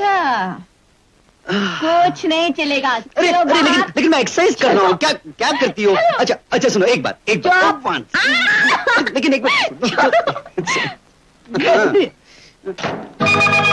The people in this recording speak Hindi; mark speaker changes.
Speaker 1: अच्छा, कुछ नहीं चलेगा।
Speaker 2: अरे लेकिन मैं एक्सरसाइज कर रहा हूँ। क्या क्या करती हो? अच्छा सुनो, एक बात लेकिन एक बात